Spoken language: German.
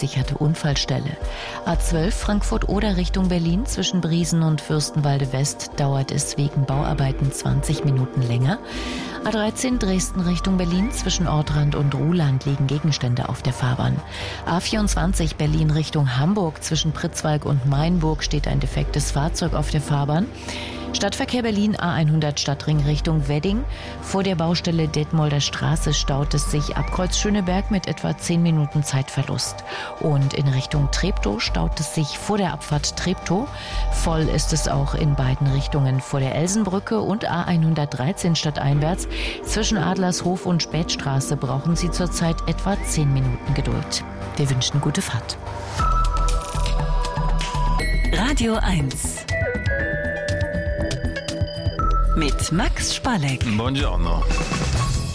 gesicherte Unfallstelle. A12 Frankfurt-Oder Richtung Berlin zwischen Briesen und Fürstenwalde West dauert es wegen Bauarbeiten 20 Minuten länger. A13 Dresden Richtung Berlin zwischen Ortrand und Ruhland liegen Gegenstände auf der Fahrbahn. A24 Berlin Richtung Hamburg zwischen Pritzwalk und Mainburg steht ein defektes Fahrzeug auf der Fahrbahn. Stadtverkehr Berlin A100 Stadtring Richtung Wedding. Vor der Baustelle Detmolder Straße staut es sich ab Kreuz Schöneberg mit etwa 10 Minuten Zeitverlust. Und in Richtung Treptow staut es sich vor der Abfahrt Treptow. Voll ist es auch in beiden Richtungen vor der Elsenbrücke und A113 stadteinwärts. Zwischen Adlershof und Spätstraße brauchen Sie zurzeit etwa 10 Minuten Geduld. Wir wünschen gute Fahrt. Radio 1 mit Max Spalleck. Buongiorno.